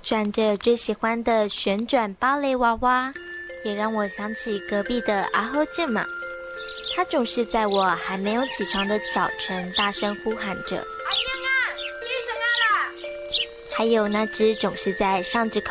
转着最喜欢的旋转芭蕾娃娃，也让我想起隔壁的阿后正嘛。他总是在我还没有起床的早晨大声呼喊着：“阿英啊，起床啊啦！”还有那只总是在上着